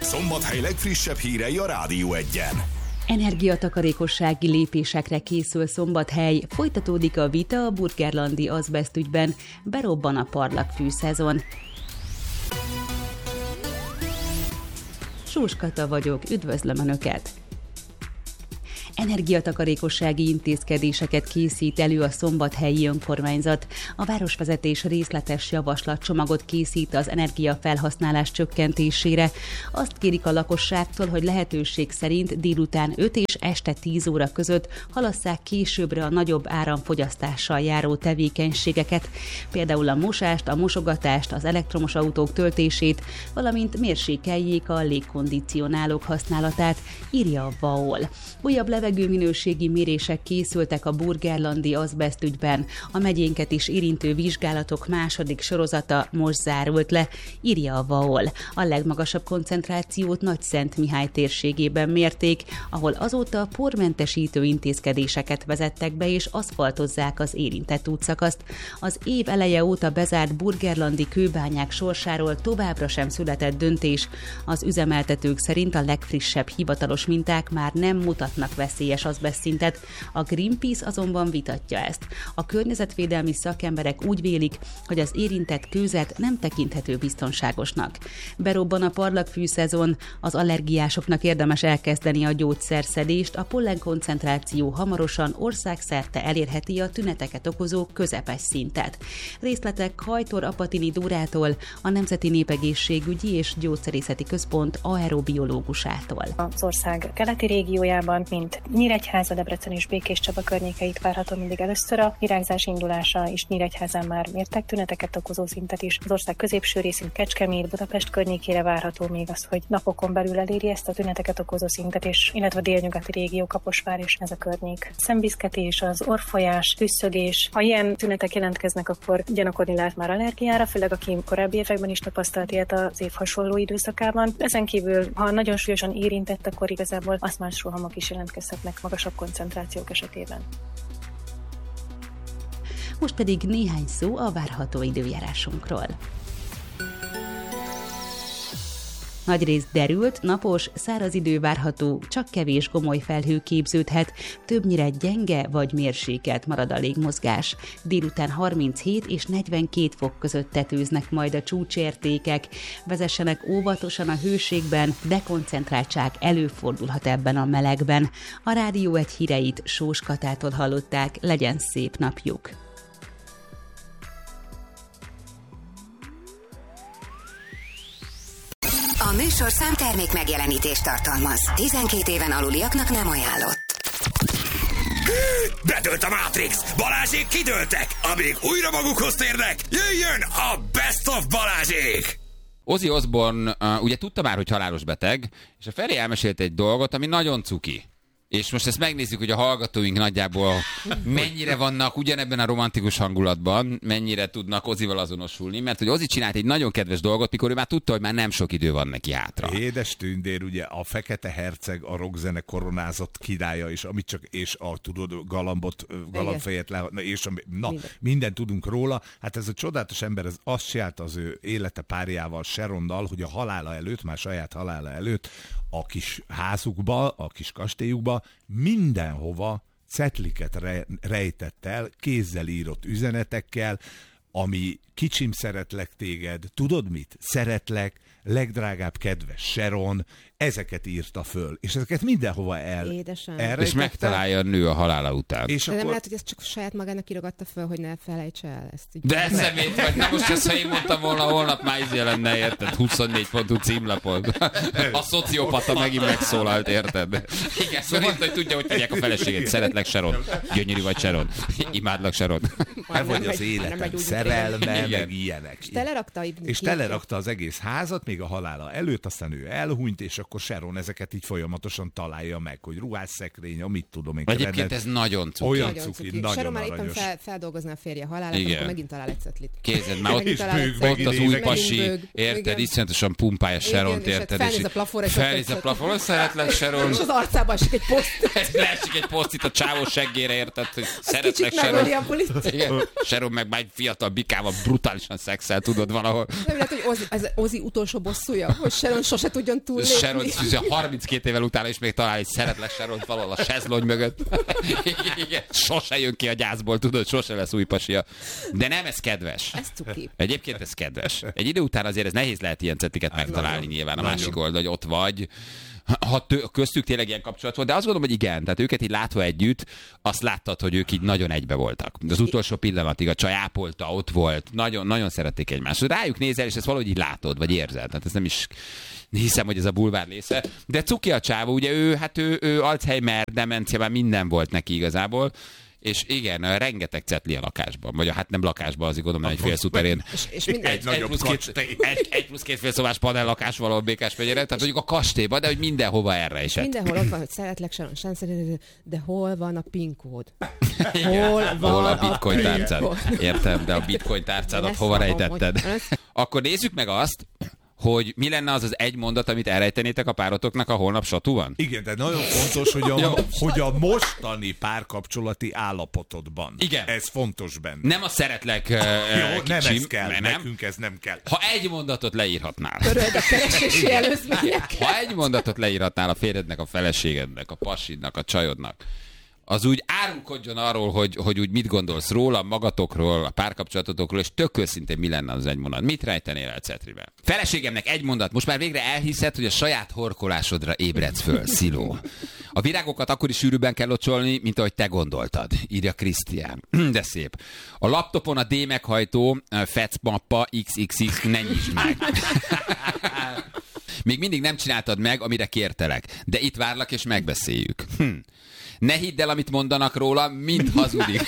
Szombathely legfrissebb hírei a Rádió Egyen. Energiatakarékossági lépésekre készül Szombathely, folytatódik a vita a burgerlandi azbeszt ügyben, berobban a parlagfű-szezon. Sós Kata vagyok, üdvözlöm Önöket! Energiatakarékossági intézkedéseket készít elő a szombathelyi önkormányzat. A városvezetés részletes javaslatcsomagot készít az energiafelhasználás csökkentésére. Azt kérik a lakosságtól, hogy lehetőség szerint délután 5 és este 10 óra között halasszák későbbre a nagyobb áramfogyasztással járó tevékenységeket, például a mosást, a mosogatást, az elektromos autók töltését, valamint mérsékeljék a légkondicionálók használatát, írja a VAOL. Újabb levegőminőségi mérések készültek a burgerlandi azbeszt ügyben. A megyénket is érintő vizsgálatok második sorozata most zárult le, írja a VAOL. A legmagasabb koncentrációt Nagyszentmihály térségében mérték, ahol azóta pormentesítő intézkedéseket vezettek be és aszfaltozzák az érintett útszakaszt. Az év eleje óta bezárt burgerlandi kőbányák sorsáról továbbra sem született döntés. Az üzemeltetők szerint a legfrissebb hivatalos minták már nem mutatnak veszélyes azbesztszintet, a Greenpeace azonban vitatja ezt. A környezetvédelmi szakemberek úgy vélik, hogy az érintett kőzet nem tekinthető biztonságosnak. Berobban a parlagfű-szezon, az allergiásoknak érdemes elkezdeni a gyógyszerszedést, a pollenkoncentráció hamarosan országszerte elérheti a tüneteket okozó közepes szintet. Részletek Hajtor Apatini Dórától, a Nemzeti Népegészségügyi és Gyógyszerészeti Központ aerobiológusától. Az ország keleti régiójában, mint Nyíregyháza, Debrecen és Békéscsaba környékeit várható mindig először. A virágzás indulása is Nyíregyházán már mértek tüneteket okozó szintet is. Az ország középső részén Kecskemét, Budapest környékére várható még az, hogy napokon belül eléri ezt a tüneteket okozó szintet, és illetve a délnyugati régió, Kaposvár és ez a környék. Szemviszketés, az orrfolyás, tüsszögés. Ha ilyen tünetek jelentkeznek, akkor gyanakodni lehet már allergiára, főleg aki korábbi években is tapasztalt ilyet az év hasonló időszakában. Ezen kívül, ha nagyon súlyosan érintett, akkor igazából asztmás rohamok is jelentkezhetnek magasabb koncentrációk esetében. Most pedig néhány szó a várható időjárásunkról. Nagyrészt derült, napos, száraz idő várható, csak kevés gomoly felhő képződhet, többnyire gyenge vagy mérsékelt marad a légmozgás. Délután 37 és 42 fok között tetőznek majd a csúcsértékek. Vezessenek óvatosan a hőségben, dekoncentráltság előfordulhat ebben a melegben. A Rádió Egy híreit Sós Katától hallották, legyen szép napjuk! A műsorszám termék megjelenítést tartalmaz. 12 éven aluliaknak nem ajánlott. Bedőlt a Matrix! Balázsék kidőltek! Amíg újra magukhoz térnek, jöjjön a Best of Balázsék! Ozzy Osbourne ugye tudta már, hogy halálos beteg, és a Feri elmesélt egy dolgot, ami nagyon cuki. És most ezt megnézzük, hogy a hallgatóink nagyjából mennyire vannak ugyanebben a romantikus hangulatban, mennyire tudnak Ozzyval azonosulni, mert hogy Ozzy csinált egy nagyon kedves dolgot, mikor ő már tudta, hogy már nem sok idő van neki hátra. Édes tündér, ugye a Fekete Herceg, a rockzene koronázott királya, és amit csak, és a tudod, galambfejet le, és mindent tudunk róla. Hát ez a csodálatos ember, ez azt csinálta az ő élete párjával, Sharonnal, hogy a halála előtt, már saját halála előtt, a kis házukba, a kis kastélyukba mindenhova cetliket rejtett el, kézzel írott üzenetekkel, ami kicsim, szeretlek téged, tudod mit? Szeretlek, legdrágább kedves Sharon, ezeket írta föl, és ezeket mindenhova és megtalálja a nő a halála után. És akkor... nem lehet, hogy ezt csak saját magának írogatta föl, hogy ne felejtse el ezt. De szemét vagy, na most ezt, ha én mondtam volna, holnap már izé lenne, érted? 24 pontú címlapod. A szociopata megint megszólalt, érted? Igen, szóval hogy tudja, hogy hívják a feleségét. Szeretlek, Sharon. Gyönyörű vagy, Sharon. Imádlak, Sharon. Vagy az életem szerelme, meg ilyenek. És telerakta az egész házat, még a halála előtt, aztán ő elhunyt, és akkor Sharon ezeket így folyamatosan találja meg, hogy ruhásszekrény, amit tudom én. Egyébként ez nagyon cuki. Olyan cuki, nagyon Sharon már aranyos. éppen feldolgozna a férje halálát, akkor megint talál egy cetlit. Kézed, már ott az új pasi, érted, iszonyatosan pumpálja Sharont, érted? Felnéz a plafonra, felnéz a plafonra, szeretlek, Sharon. És az arcába esik egy poszt. Leesik egy poszt itt a csávó seggére, érted, hogy szeretlek, Sharon. Igen. Sharon meg már egy fiatal bikával brutálisan szexel, tudod valahol. Nem lehet, hogy az Ozzy utolsó bosszúja, hogy Sharon sose tudjon túllépni. Sharon 32 évvel utána is még talál egy szeretles Sharon valahol a sezlony mögött. Igen, sose jön ki a gyászból, tudod, sose lesz új pasia. De nem, ez kedves. Ez cuki. Egyébként ez kedves. Egy idő után azért ez nehéz lehet ilyen cetiket megtalálni nyilván a másik oldal, hogy ott vagy. Ha köztük tényleg ilyen kapcsolat volt, de azt gondolom, hogy igen, tehát őket így látva együtt, azt láttad, hogy ők így nagyon egybe voltak. Az utolsó pillanatig a csaj ápolta, ott volt, nagyon, nagyon szerették egymást. Rájuk nézel, és ezt valahogy így látod, vagy érzed. Tehát ez nem is hiszem, hogy ez a bulvár része. De cuki a csávó, ugye ő Alzheimer, demencia, már minden volt neki igazából. És igen, rengeteg cetli a lakásban. Vagy hát nem lakásban, azért gondolom, egy félszuterén. És egy plusz két félszobás panel lakás valahol Békásmegyére, tehát mondjuk a kastélyban, de hogy mindenhova erre esett. Mindenhol ott van, hogy szeretlek, Sharon, de hol van a PIN kód? Hol a bitcoin tárcád? Értem, de a bitcoin tárcádat hova rejtetted? Akkor nézzük meg azt, hogy mi lenne az egy mondat, amit elrejtenétek a párotoknak a holnap satúban? Igen, de nagyon fontos, hogy a mostani párkapcsolati állapotodban. Igen. Ez fontos benne. Nem a szeretlek jó, kicsim, nem ez kell, nekünk ez nem kell. Ha egy mondatot leírhatnál. Töröld a keresési előzmények. Ha egy mondatot leírhatnál a férjednek, a feleségednek, a pasidnak, a csajodnak, az úgy árulkodjon arról, hogy úgy mit gondolsz róla, magatokról, a párkapcsolatotokról, és tök őszintén mi lenne az egy mondat. Mit rejtenél el Cetribe? Feleségemnek egy mondat. Most már végre elhiszed, hogy a saját horkolásodra ébredsz föl, Sziló. A virágokat akkor is sűrűbben kell locsolni, mint ahogy te gondoltad, írja Krisztián. De szép. A laptopon a D meghajtó, FEC mappa, XXX, ne nyisd meg. Még mindig nem csináltad meg, amire kértelek, de itt várlak és megbeszéljük. Ne hidd el, amit mondanak róla, mind hazudik.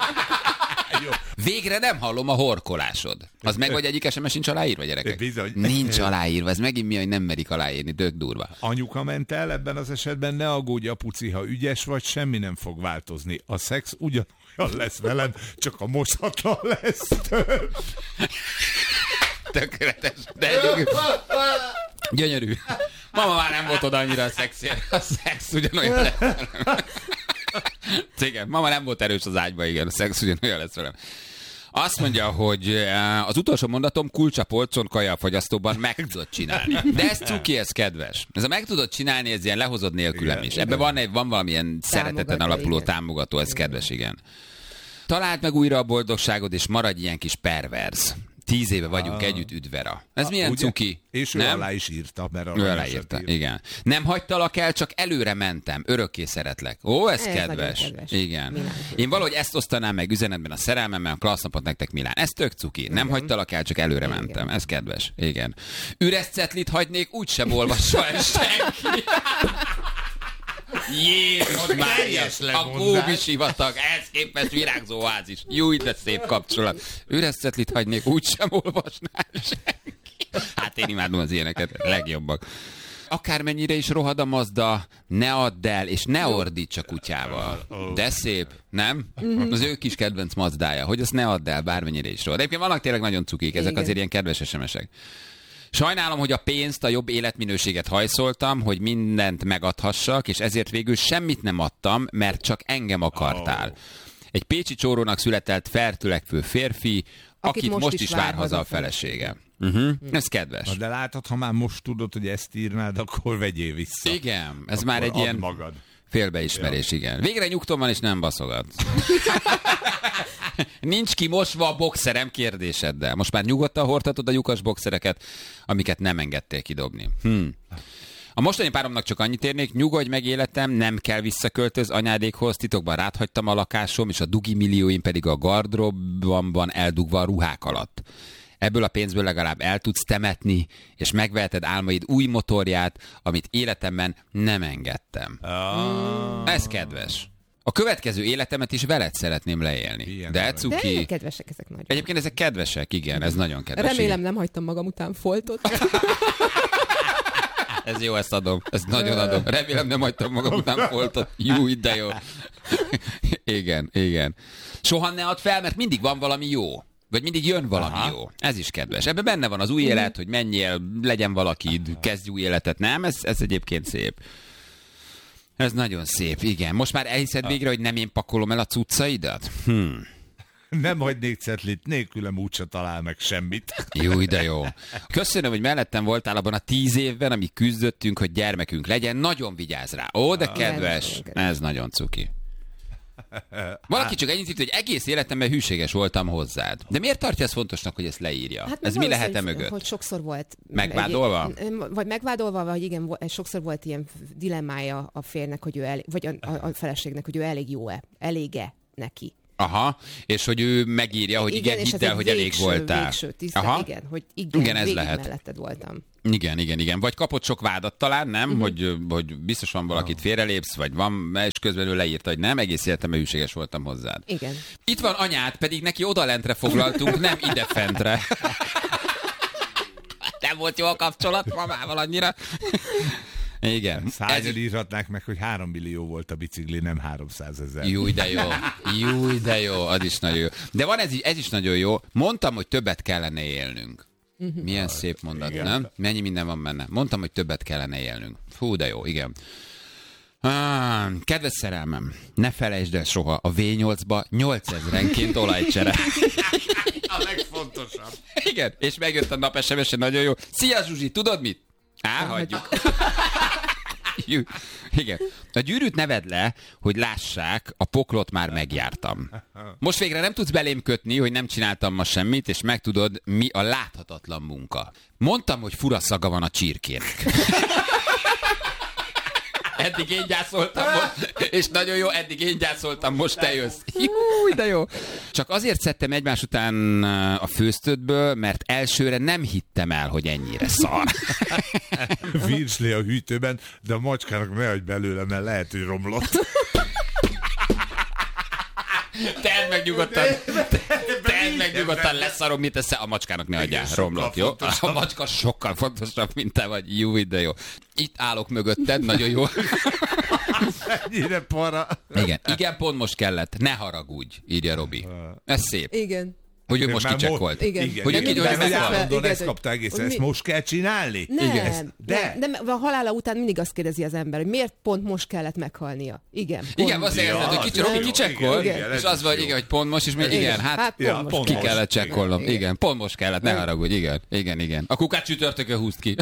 Végre nem hallom a horkolásod. Az meg, hogy egyik SMS nincs aláírva, gyerekek? Bizony. Nincs aláírva. Ez megint mi, hogy nem merik aláírni. Tök durva. Anyuka ment el, ebben az esetben ne aggódj, apuci, ha ügyes vagy, semmi nem fog változni. A szex ugyanolyan lesz velem, csak a mosatlan lesz több. Tökéletes. De gyönyörű. Mama már nem volt oda annyira a szexért. A szex ugyanolyan lesz velem. Igen, mama nem volt erős az ágyba, igen, a szex ugyanolyan lesz velem. Azt mondja, hogy az utolsó mondatom kulcs a polcon, kaja a fagyasztóban, meg tudod csinálni. De ez cuki, ez kedves. Ez a meg tudod csinálni, ez ilyen lehozod nélkülem is. Ebben van valamilyen szereteten alapuló támogató, ez kedves, igen. Találd meg újra a boldogságod, és maradj ilyen kis perverz. 10 éve vagyunk együtt, üdvera. Ez milyen ugye? Cuki? És ő alá is írta, mert ő aláírta, igen. Nem hagytalak el, csak előre mentem. Örökké szeretlek. Ó, ez kedves. Igen. Milán. Én valahogy ezt osztanám meg üzenetben a szerelmemmel, klassz napot nektek, Milán. Ez tök cuki. Igen. Nem hagytalak el, csak előre mentem. Ez kedves. Igen. Üres cetlit hagynék, úgysem olvassa el senki. Jézus Mária, a Góbi sivatag, ehhez képest virágzó ház is. Júj, de szép kapcsolat. Üres cetlit hagynék, úgysem olvasnál senki. Hát én imádom az ilyeneket, legjobbak. Akármennyire is rohad a Mazda, ne add el, és ne ordíts a kutyával. De szép, nem? Az ő kis kedvenc Mazdája, hogy azt ne add el, bármennyire is rohad. Egyébként vannak tényleg nagyon cukik, ezek azért ilyen kedves SMS-ek. Sajnálom, hogy a pénzt, a jobb életminőséget hajszoltam, hogy mindent megadhassak, és ezért végül semmit nem adtam, mert csak engem akartál. Egy pécsi csórónak született fertülekvő férfi, akit most is vár haza a felesége. Ez kedves. De látod, ha már most tudod, hogy ezt írnád, akkor vegyél vissza. Igen, ez akkor már egy ilyen magad. Félbeismerés, igen. Végre nyugton van, és nem baszogat. Nincs kimosva a boxerem kérdéseddel. Most már nyugodtan hordhatod a lyukas boxereket, amiket nem engedtél kidobni. A mostani páromnak csak annyit érnék, nyugodj meg életem, nem kell visszaköltöz anyádékhoz, titokban ráthagytam a lakásom, és a dugi millióim pedig a gardróbban eldugva a ruhák alatt. Ebből a pénzből legalább el tudsz temetni, és megveheted álmaid új motorját, amit életemben nem engedtem. Ez kedves. A következő életemet is veled szeretném leélni. Ilyen de cuki. De kedvesek ezek nagyon. Egyébként ezek kedvesek, igen, ez nagyon kedves. Remélem nem hagytam magam után foltot. Ez jó, ezt adom. Ezt nagyon adom. Remélem nem hagytam magam után foltot. Jú, de jó. Igen, igen. Soha ne add fel, mert mindig van valami jó. Vagy mindig jön valami jó. Ez is kedves. Ebben benne van az új élet, hogy menjél, legyen valakid, kezdj új életet. Nem? Ez egyébként szép. Ez nagyon szép, igen. Most már elhiszed végre, hogy nem én pakolom el a cuccaidat? Nem hagynék cetlit, nélkülem úgyse talál meg semmit. Jó, de jó. Köszönöm, hogy mellettem voltál abban a 10 évben, amíg küzdöttünk, hogy gyermekünk legyen. Nagyon vigyázz rá. Ó, de kedves. Ez nagyon cuki. Valaki csak ennyit írt, hogy egész életemben hűséges voltam hozzád. De miért tartja ezt fontosnak, hogy ezt leírja? Hát ez mi lehet mögött? Hogy sokszor volt... Megvádolva? Vagy megvádolva, vagy igen, sokszor volt ilyen dilemmája a férnek, hogy ő vagy a feleségnek, hogy ő elég jó-e, elég-e neki. Aha, és hogy ő megírja, hogy igen, hidd el, hogy elég voltál. Végső tiszta, aha. Igen, hogy igen ez lehet. Melletted voltam. Igen. Vagy kapott sok vádat talán, nem? Hogy biztos van valakit félrelépsz, vagy van, és közben ő leírta, hogy nem, egész életemben hűséges voltam hozzád. Igen. Itt van anyád, pedig neki odalentre foglaltunk, nem idefentre. Nem volt jó a kapcsolat mamával annyira. Igen. Szárnyal írhatnák meg, hogy 3 millió volt a bicikli, nem 300 000. Júj, de jó, az is nagyon jó. De van ez is nagyon jó. Mondtam, hogy többet kellene élnünk. Milyen szép mondat, igen. Nem? Mennyi minden van benne. Mondtam, hogy többet kellene élnünk. Fú, de jó, igen. Kedves szerelmem, ne felejtsd el soha a V8-ba 8000-enként olajcsere. A legfontosabb. Igen, és megjött a nap SMS-e, nagyon jó. Szia Zsuzsi, tudod mit? Hagyjuk. Igen. A gyűrűt ne vedd le, hogy lássák, a poklot már megjártam. Most végre nem tudsz belém kötni, hogy nem csináltam ma semmit, és megtudod, mi a láthatatlan munka. Mondtam, hogy fura szaga van a csirkének. Eddig én gyászoltam most, és nagyon jó, eddig én gyászoltam, most te jössz. Júj, de jó. Csak azért szedtem egymás után a főztődből, mert elsőre nem hittem el, hogy ennyire szar. Virsli a hűtőben, de a macskának ne hagyj belőle, mert lehet, hogy romlott. Tedd meg nyugodtan, leszarom, mit tesz, a macskának ne adjál, romlott, jó? A macska sokkal fontosabb, mint te vagy, jó, de jó. Itt állok mögötted, nagyon jó. Ennyire para. Igen, pont most kellett, ne haragudj, írja Robi. Ez szép. Igen. Hogy ő most kicsekkolt. Igen. Hogy állandóan ezt kapta egészen, ezt most kell csinálni? Nem, a halála után mindig azt kérdezi az ember, hogy miért pont most kellett meghalnia. Igen. Igen, azt érzed, hogy Robi kicsekkolt, és az vagy, igen, hogy pont most, és még igen, hát ki kellett csekkolnom. Igen, pont most kellett, ne haragudj, igen. A kukát csütörtökön húzd ki.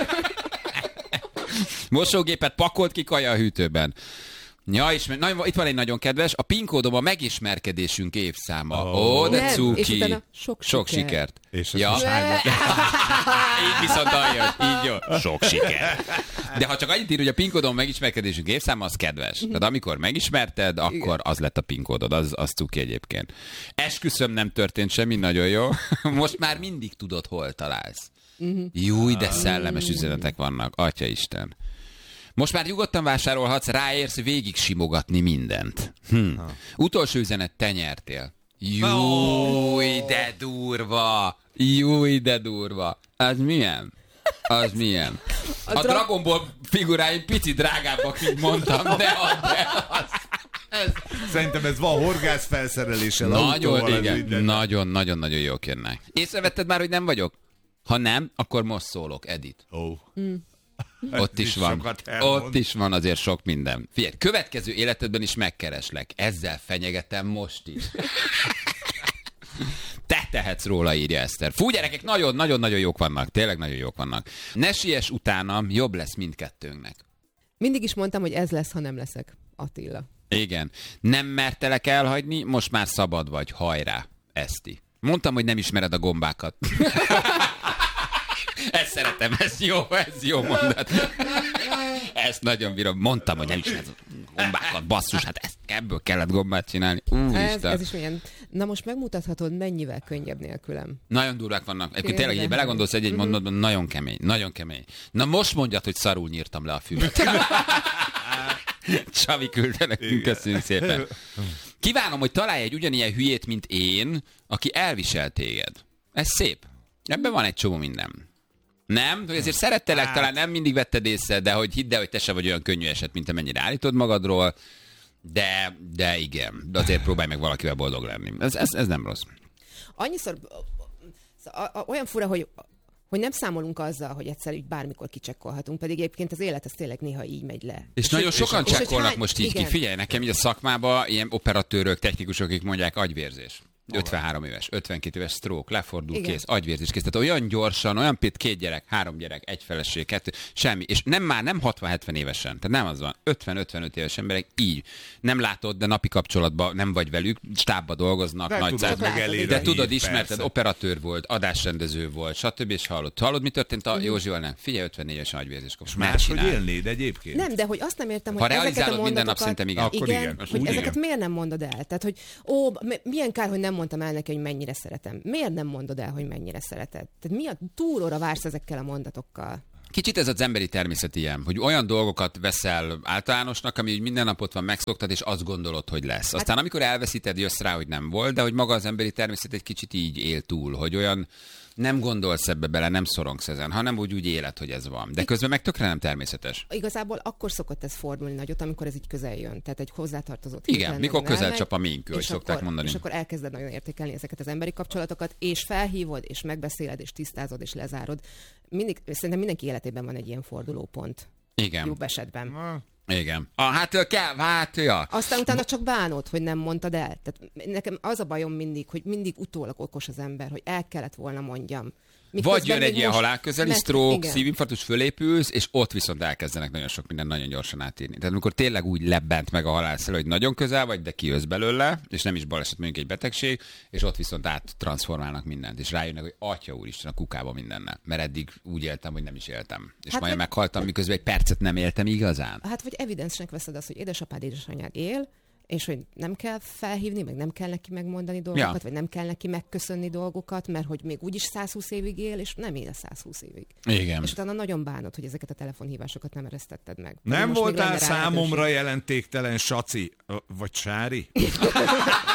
Mosógépet pakolt ki kaja a hűtőben. Ja, és itt van egy nagyon kedves, a PIN kódom a megismerkedésünk évszáma. Ó, de cuki. Sok sikert. És ja. Így viszont aljön. Így jó. Sok siker. De ha csak annyit ír, hogy a PIN kódom a megismerkedésünk évszáma, az kedves. Tehát amikor megismerted, akkor az lett a PIN kódod. Az cuki egyébként. Esküszöm, nem történt semmi, nagyon jó. Most már mindig tudod, hol találsz. Júj, de szellemes üzenetek vannak. Atyaisten. Most már nyugodtan vásárolhatsz, ráérsz végig simogatni mindent. Utolsó üzenet, te nyertél. Júj, de durva! Az milyen? A Dragon Ball figuráim pici drágábbak, mint mondtam, de az... Szerintem ez van horgászfelszereléssel. Nagyon jók jönnek. Észrevetted már, hogy nem vagyok? Ha nem, akkor most szólok, Edith. Ott is van azért sok minden. Figyelj, következő életedben is megkereslek. Ezzel fenyegetem most is. Te tehetsz róla, írja Eszter. Fú, gyerekek, nagyon jók vannak. Tényleg nagyon jók vannak. Ne siess utánam, jobb lesz mindkettőnknek. Mindig is mondtam, hogy ez lesz, ha nem leszek. Attila. Igen. Nem mertelek elhagyni, most már szabad vagy. Hajrá, Eszti. Mondtam, hogy nem ismered a gombákat. Ezt szeretem, ez jó mondat. Ezt nagyon bírom. Mondtam, hogy nem ismered a gombákat, basszus, hát ebből kellett gombát csinálni. Ez is milyen. Na most megmutathatod, mennyivel könnyebb nélkülem. Nagyon durvák vannak. Egyébként tényleg, hogy belegondolsz egy mondatban, nagyon kemény. Na most mondjad, hogy szarul nyírtam le a füvet. Csavi küldte nekünk, köszönjük szépen. Kívánom, hogy találj egy ugyanilyen hülyét, mint én, aki elvisel téged. Ez szép. Ebben van egy csomó minden. Nem? Hogy azért szerettelek, talán nem mindig vetted észre, de hogy hidd el, hogy te se vagy olyan könnyű eset, mint amennyire állítod magadról, de igen, de azért próbálj meg valakivel boldog lenni. Ez nem rossz. Annyiszor olyan fura, hogy nem számolunk azzal, hogy egyszer így bármikor kicsekkolhatunk, pedig egyébként az élet az tényleg néha így megy le. És nagyon sokan csekkolnak most így ki. Figyelj, nekem így a szakmában ilyen operatőrök, technikusok, akik mondják, agyvérzés. 53 éves, 52 éves stroke, lefordul, igen. Kész, agyvérzés kész. Tehát olyan gyorsan, olyan 2 gyerek, 3 gyerek, 1 feleség, 2, semmi. És nem 60-70 évesen. Tehát nem az van. 50-55 éves emberek így. Nem látod, de napi kapcsolatban nem vagy velük, stábba dolgoznak, de nagy de tudod, ismerted, operatőr volt, adásrendező volt, stb. És hallod, mi történt a Józsival? Nem. Figyelj, 54 évesen agyvérzés kapsz. Máshogy élnéd egyébként. Nem, de hogy azt nem értem, hogy ha realizálod minden nap, szerintem igen. Akkor igen. Hogy ezeket miért nem mondod el? Tehát, hogy milyen kár, hogy nem mondtam el neki, hogy mennyire szeretem. Miért nem mondod el, hogy mennyire szereted? Tehát mi a túlóra vársz ezekkel a mondatokkal? Kicsit ez az emberi természet ilyen, hogy olyan dolgokat veszel általánosnak, ami úgy minden napot van, megszoktad, és azt gondolod, hogy lesz. Aztán amikor elveszíted, jössz rá, hogy nem volt, de hogy maga az emberi természet egy kicsit így él túl, hogy olyan nem gondolsz ebbe bele, nem szorongsz ezen, hanem úgy éled, hogy ez van. De közben meg tökre nem természetes. Igazából akkor szokott ez fordulni nagyot, amikor ez így közel jön. Tehát egy hozzátartozott. Igen, mikor közel csap a minkő, hogy szokták mondani. És akkor elkezded nagyon értékelni ezeket az emberi kapcsolatokat, és felhívod, és megbeszéled, és tisztázod, és lezárod. Szerintem mindenki életében van egy ilyen fordulópont. Igen. Jobb esetben. Igen. Ja. Aztán utána csak bánod, hogy nem mondtad el. Tehát nekem az a bajom mindig, hogy mindig utólag okos az ember, hogy el kellett volna mondjam. Vagy jön egy ilyen halálközeli stroke, szívinfarktus, fölépülsz, és ott viszont elkezdenek nagyon sok minden nagyon gyorsan átírni. Tehát amikor tényleg úgy lebbent meg a halálszel, hogy nagyon közel vagy, de kijössz belőle, és nem is baleset, mondjuk egy betegség, és ott viszont áttranszformálnak mindent, és rájönnek, hogy atya úristen, a kukába mindennel. Mert eddig úgy éltem, hogy nem is éltem. És majd meghaltam, miközben egy percet nem éltem igazán. Hát vagy evidensnek veszed azt, hogy édesapád, édesanyád él, és hogy nem kell felhívni, meg nem kell neki megmondani dolgokat, vagy nem kell neki megköszönni dolgokat, mert hogy még úgyis 120 évig él, és nem él 120 évig. Igen. És utána nagyon bánod, hogy ezeket a telefonhívásokat nem eresztetted meg. Nem voltál számomra jelentéktelen, Saci, vagy Sári?